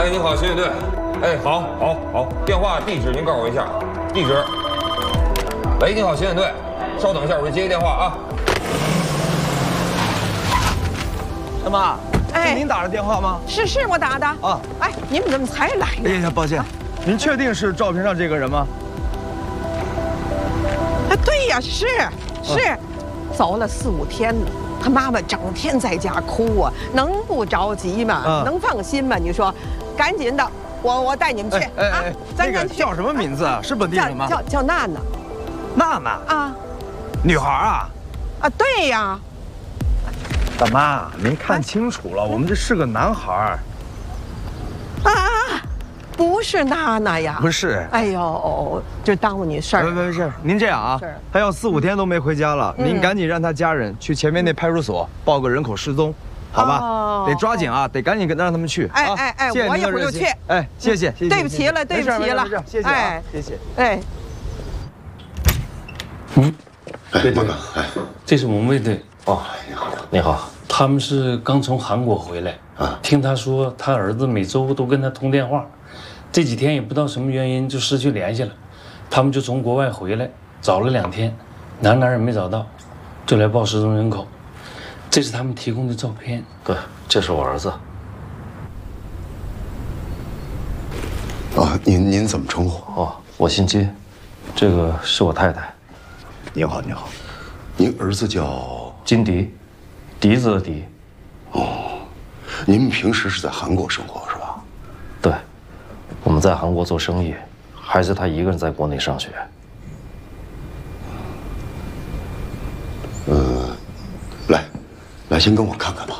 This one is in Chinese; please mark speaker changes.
Speaker 1: 哎，你好，刑警队。哎，好，电话地址您告诉我一下。地址。喂，你好，刑警队，稍等一下，我去接个电话啊。
Speaker 2: 大妈，
Speaker 3: 哎
Speaker 2: 是您打的电话吗？
Speaker 3: 是我打的
Speaker 2: 啊。
Speaker 3: 哎，你们怎么才来呢？
Speaker 2: 哎呀，抱歉，您确定是照片上这个人吗？
Speaker 3: 啊，对呀，是，走了4、5天了。他妈妈整天在家哭啊，能不着急吗？能放心吗？你说，赶紧的，我带你们去啊！
Speaker 2: 那个叫什么名字啊？是本地人吗？
Speaker 3: 叫娜娜。
Speaker 2: 娜娜
Speaker 3: 啊，
Speaker 2: 女孩啊？
Speaker 3: 啊，对呀。
Speaker 2: 大妈，您看清楚了，我们这是个男孩。
Speaker 3: 啊，不是娜娜呀？
Speaker 2: 不是。
Speaker 3: 哎呦，这耽误你事儿。
Speaker 2: 没事，您这样啊，他要4、5天都没回家了，您赶紧让他家人去前面那派出所报个人口失踪，好吧？得抓紧啊，得赶紧让他们去。
Speaker 3: 哎，我一会儿就去。
Speaker 2: 哎，谢谢。
Speaker 3: 对不起了，
Speaker 2: 谢谢啊，谢谢。
Speaker 3: 哎。
Speaker 4: 队长，哎，
Speaker 5: 这是我们卫队。
Speaker 4: 哦，你好，
Speaker 5: 他们是刚从韩国回来啊。听他说，他儿子每周都跟他通电话，这几天也不知道什么原因就失去联系了。他们就从国外回来，找了2天，哪也没找到，就来报失踪人口。这是他们提供的照片。
Speaker 4: 对，这是我儿子。啊，您怎么称呼？哦，我姓金，这个是我太太。
Speaker 6: 你好，
Speaker 4: 您儿子叫
Speaker 5: 金迪，笛子的笛。
Speaker 4: 哦，您们平时是在韩国生活是吧？
Speaker 5: 对，我们在韩国做生意，还是他一个人在国内上学。
Speaker 4: 来，先跟我看看吧。